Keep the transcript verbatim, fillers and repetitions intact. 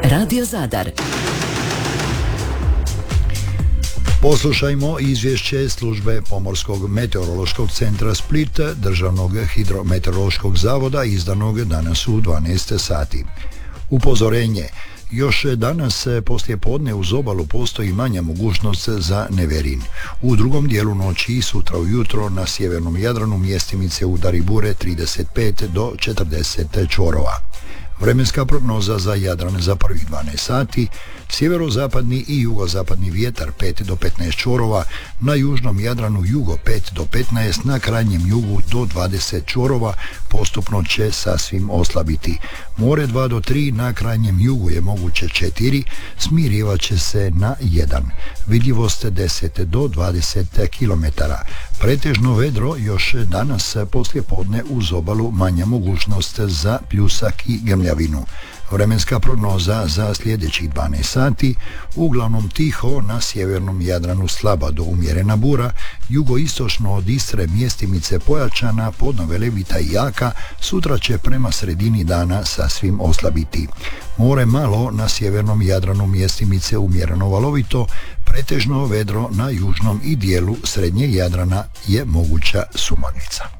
Radio Zadar. Poslušajmo izvješće službe Pomorskog meteorološkog centra Split, Državnog hidrometeorološkog zavoda, izdanog danas u dvanaest sati. Upozorenje. Još danas poslije podne uz obalu postoji manja mogućnost za neverin. U drugom dijelu noći i sutra ujutro na sjevernom Jadranu mjestimice udari bure trideset pet do četrdeset čvorova. Vremenska prognoza za Jadran za prvih dvanaest sati: sjeverozapadni i jugozapadni vjetar pet do petnaest čvorova, na južnom Jadranu jugo pet do petnaest, na krajnjem jugu do dvadeset čvorova, postupno će sasvim oslabiti. More dva do tri, na krajnjem jugu je moguće četiri, smirivat će se na jedan. Vidljivost deset do dvadeset kilometara. Pretežno vedro još danas poslije podne uz obalu, manja mogućnost za pljusak i grmljavinu. Vremenska prognoza za sljedećih dvanaest sati: uglavnom tiho, na sjevernom Jadranu slaba do umjerena bura, jugoistočno od Istre mjestimice pojačana, podno levita i jaka, sutra će prema sredini dana sasvim oslabiti. More malo, na sjevernom Jadranu mjestimice umjereno valovito, pretežno vedro na južnom i dijelu srednjeg Jadrana je moguća sumornica.